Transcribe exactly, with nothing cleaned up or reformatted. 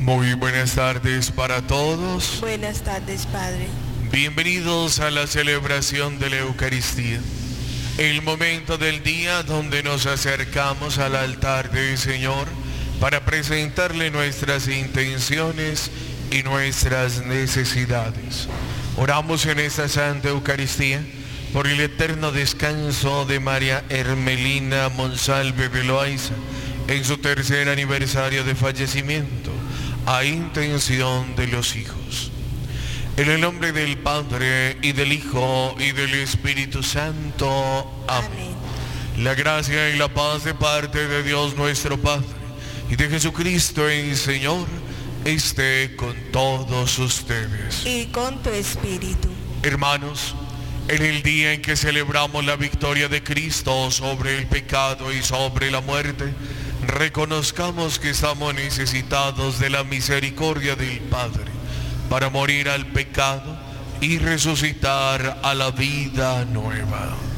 Muy buenas tardes para todos. Buenas tardes, Padre. Bienvenidos a la celebración de la Eucaristía, el momento del día donde nos acercamos al altar del Señor para presentarle nuestras intenciones y nuestras necesidades. Oramos en esta Santa Eucaristía por el eterno descanso de María Hermelina Monsalve de Loaiza en su tercer aniversario de fallecimiento, a intención de los hijos. En el nombre del Padre, y del Hijo, y del Espíritu Santo. Amén. Amén. La gracia y la paz de parte de Dios nuestro Padre, y de Jesucristo el Señor, esté con todos ustedes. Y con tu espíritu. Hermanos, en el día en que celebramos la victoria de Cristo sobre el pecado y sobre la muerte, reconozcamos que estamos necesitados de la misericordia del Padre para morir al pecado y resucitar a la vida nueva.